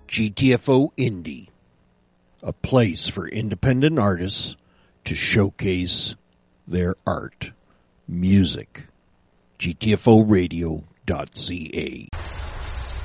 GTFO Indie, a place for independent artists to showcase their art. Music. GTFOradio.ca.